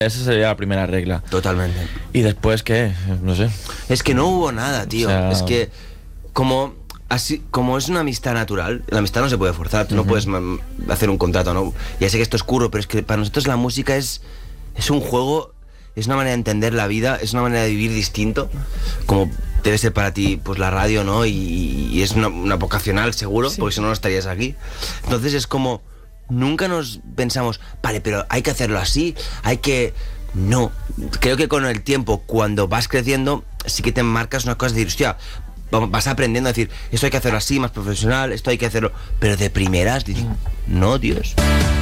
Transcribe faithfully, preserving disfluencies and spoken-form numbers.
Esa sería la primera regla. Totalmente. ¿Y después qué? No sé. Es que no hubo nada, tío. O sea... Es que como así como es una amistad natural, la amistad no se puede forzar. Tú uh-huh. no puedes ma- hacer un contrato, ¿no? Ya sé que esto es curro, pero es que para nosotros la música es, es un juego, es una manera de entender la vida, es una manera de vivir distinto, como debe ser para ti pues la radio, ¿no? Y, y es una, una vocacional, seguro, sí. Porque si no, no estarías aquí. Entonces es como... Nunca nos pensamos, vale, pero hay que hacerlo así, hay que... No, creo que con el tiempo, cuando vas creciendo, sí que te marcas unas cosas de decir, hostia, vas aprendiendo a decir, esto hay que hacerlo así, más profesional, esto hay que hacerlo... Pero de primeras, dices, no, Dios...